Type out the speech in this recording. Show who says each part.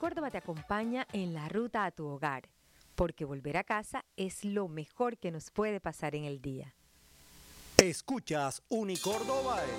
Speaker 1: Unicórdoba te acompaña en la ruta a tu hogar, porque volver a casa es lo mejor que nos puede pasar en el día.
Speaker 2: Escuchas Unicórdoba